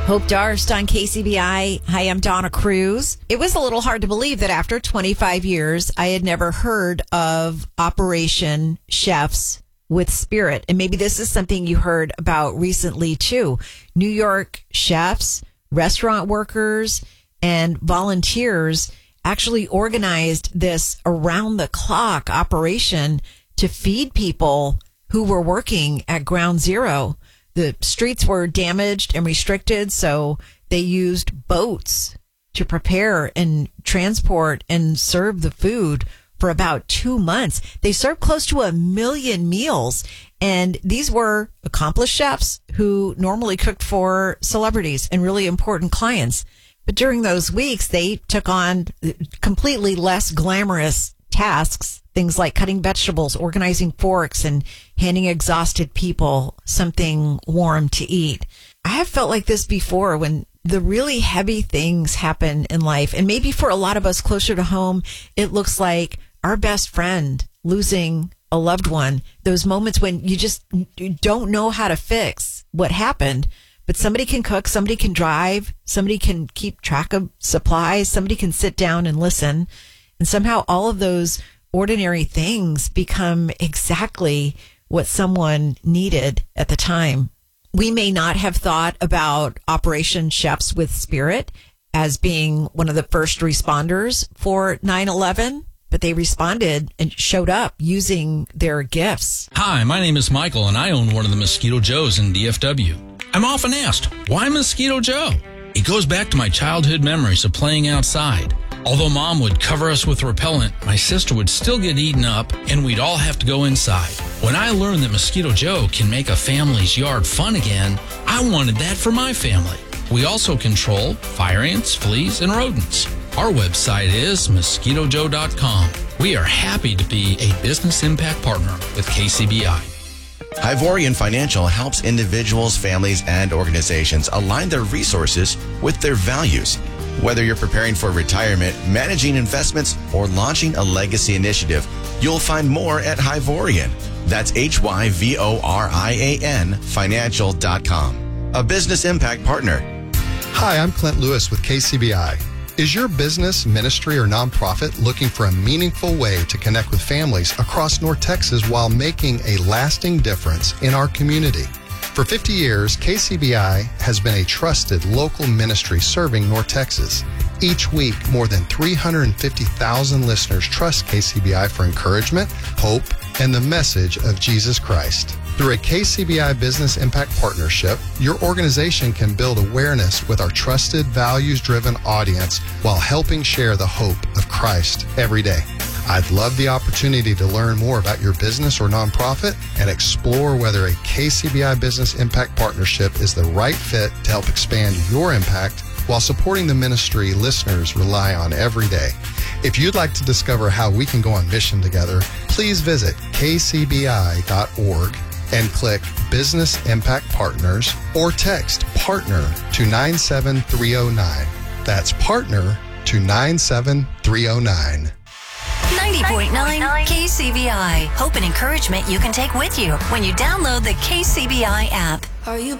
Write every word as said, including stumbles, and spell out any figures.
Hope Darst on K C B I. Hi, I'm Donna Cruz. It was a little hard to believe that after twenty-five years, I had never heard of Operation Chefs with Spirit. And maybe this is something you heard about recently, too. New York chefs, restaurant workers, and volunteers actually organized this around-the-clock operation to feed people who were working at Ground Zero. The streets were damaged and restricted, so they used boats to prepare and transport and serve the food for about two months. They served close to a million meals, and these were accomplished chefs who normally cooked for celebrities and really important clients. But during those weeks, they took on completely less glamorous tasks, things like cutting vegetables, organizing forks, and handing exhausted people something warm to eat. I have felt like this before when the really heavy things happen in life. And maybe for a lot of us closer to home, it looks like our best friend losing a loved one. Those moments when you just you don't know how to fix what happened. But somebody can cook, somebody can drive, somebody can keep track of supplies, somebody can sit down and listen. And somehow all of those ordinary things become exactly what someone needed at the time. We may not have thought about Operation Chefs with Spirit as being one of the first responders for nine eleven, but they responded and showed up using their gifts. Hi, my name is Michael, and I own one of the Mosquito Joes in D F W. I'm often asked, why Mosquito Joe? It goes back to my childhood memories of playing outside. Although Mom would cover us with repellent, my sister would still get eaten up, and we'd all have to go inside. When I learned that Mosquito Joe can make a family's yard fun again, I wanted that for my family. We also control fire ants, fleas, and rodents. Our website is mosquito joe dot com. We are happy to be a business impact partner with K C B I. Ivorian Financial helps individuals, families, and organizations align their resources with their values. Whether you're preparing for retirement, managing investments, or launching a legacy initiative, you'll find more at Hyvorian. That's H Y V O R I A N financial dot com. A business impact partner. Hi, I'm Clint Lewis with K C B I. Is your business, ministry, or nonprofit looking for a meaningful way to connect with families across North Texas while making a lasting difference in our community? For fifty years, K C B I has been a trusted local ministry serving North Texas. Each week, more than three hundred fifty thousand listeners trust K C B I for encouragement, hope, and the message of Jesus Christ. Through a K C B I Business Impact Partnership, your organization can build awareness with our trusted, values-driven audience while helping share the hope of Christ every day. I'd love the opportunity to learn more about your business or nonprofit and explore whether a K C B I Business Impact Partnership is the right fit to help expand your impact while supporting the ministry listeners rely on every day. If you'd like to discover how we can go on mission together, please visit k c b i dot org and click Business Impact Partners or text PARTNER to nine seven three zero nine. That's PARTNER to nine seven three zero nine. ninety point nine K C B I. Hope and encouragement you can take with you when you download the K C B I app. Are you